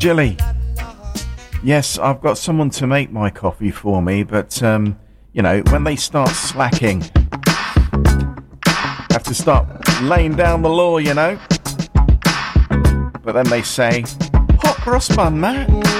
Jilly. Yes, I've got someone to make my coffee for me, but, when they start slacking, I have to start laying down the law, But then they say, hot cross bun, Matt.